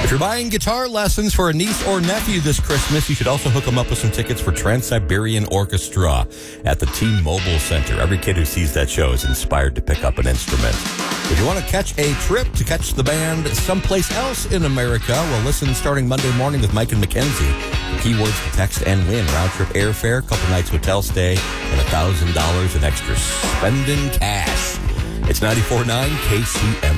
If you're buying guitar lessons for a niece or nephew this Christmas, you should also hook them up with some tickets for Trans-Siberian Orchestra at the T-Mobile Center. Every kid who sees that show is inspired to pick up an instrument. If you want to catch a trip to catch the band someplace else in America, well, listen starting Monday morning with Mike and Mackenzie. The keywords to text and win: round-trip airfare, couple nights hotel stay, and $1,000 in extra spending cash. It's 94.9 KCMA.